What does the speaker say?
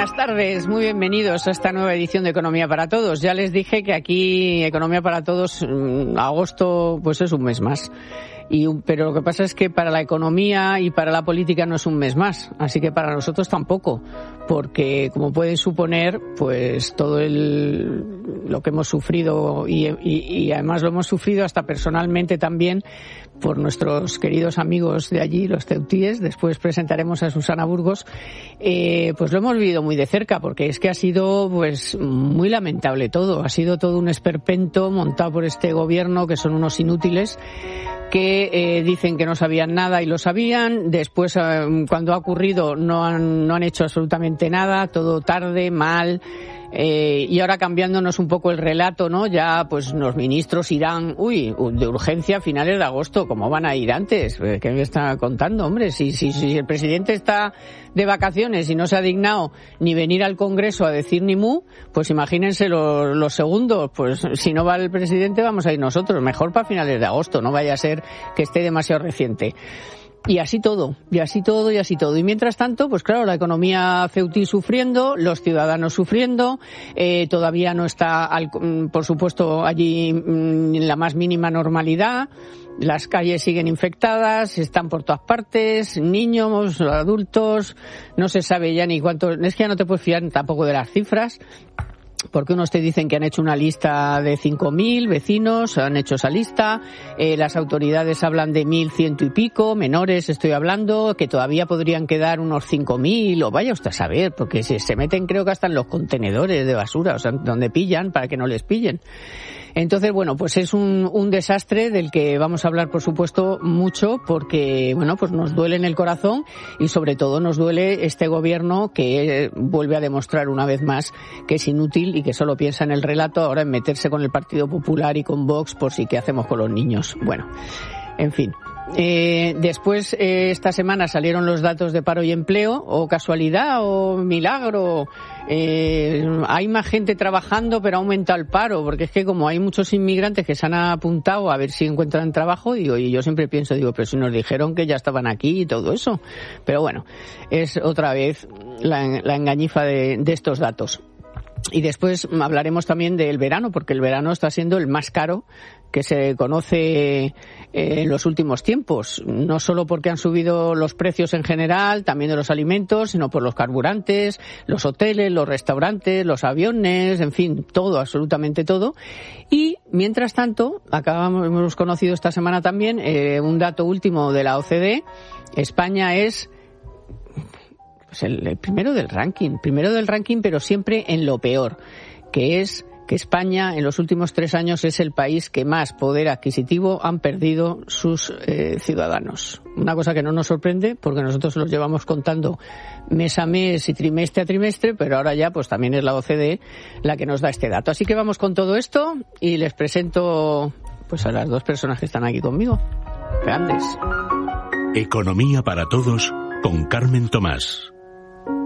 buenas tardes, muy bienvenidos a esta nueva edición de Economía para Todos. Ya les dije que aquí Economía para Todos, agosto, pues es un mes más. Pero lo que pasa es que para la economía y para la política no es un mes más, así que para nosotros tampoco, porque como pueden suponer, pues todo lo que hemos sufrido y además lo hemos sufrido hasta personalmente también por nuestros queridos amigos de allí, los ceutíes. Después presentaremos a Susana Burgos. Pues lo hemos vivido muy de cerca, porque es que ha sido pues muy lamentable todo. Ha sido todo un esperpento montado por este gobierno, que son unos inútiles, que dicen que no sabían nada y lo sabían. Después, cuando ha ocurrido, no han hecho absolutamente nada, todo tarde, mal. Y ahora cambiándonos un poco el relato, ¿no? Ya, pues los ministros irán, de urgencia a finales de agosto. ¿Cómo van a ir antes? ¿Qué me está contando, hombre? Si el presidente está de vacaciones y no se ha dignado ni venir al Congreso a decir ni mu, pues imagínense los segundos. Pues si no va el presidente, vamos a ir nosotros. Mejor para finales de agosto, no vaya a ser que esté demasiado reciente. Y así todo. Y mientras tanto, pues claro, la economía ceutí sufriendo, los ciudadanos sufriendo, todavía no está, por supuesto, allí en la más mínima normalidad, las calles siguen infectadas, están por todas partes, niños, adultos, no se sabe ya ni cuánto, es que ya no te puedes fiar tampoco de las cifras. Porque unos te dicen que han hecho una lista de 5.000 vecinos, han hecho esa lista, las autoridades hablan de 1.100 y pico, menores estoy hablando, que todavía podrían quedar unos 5.000, o vaya usted a saber, porque se meten creo que hasta en los contenedores de basura, o sea, donde pillan, para que no les pillen. Entonces, bueno, pues es un desastre del que vamos a hablar, por supuesto, mucho, porque, bueno, pues nos duele en el corazón y sobre todo nos duele este gobierno que vuelve a demostrar una vez más que es inútil y que solo piensa en el relato, ahora en meterse con el Partido Popular y con Vox por si qué hacemos con los niños. Bueno, en fin. Después, esta semana salieron los datos de paro y empleo, o casualidad, o milagro. Hay más gente trabajando, pero ha aumentado el paro, porque es que como hay muchos inmigrantes que se han apuntado a ver si encuentran trabajo, y yo siempre pienso, pero si nos dijeron que ya estaban aquí y todo eso. Pero bueno, es otra vez la engañifa de estos datos. Y después hablaremos también del verano, porque el verano está siendo el más caro que se conoce en los últimos tiempos. No solo porque han subido los precios en general, también de los alimentos, sino por los carburantes, los hoteles, los restaurantes, los aviones, en fin, todo, absolutamente todo. Y, mientras tanto, hemos conocido esta semana también un dato último de la OCDE. España es el primero del ranking, pero siempre en lo peor, que es que España en los últimos 3 años es el país que más poder adquisitivo han perdido sus ciudadanos. Una cosa que no nos sorprende, porque nosotros los llevamos contando mes a mes y trimestre a trimestre, pero ahora ya pues también es la OCDE la que nos da este dato. Así que vamos con todo esto y les presento pues a las dos personas que están aquí conmigo. Grandes. Economía para Todos con Carmen Tomás.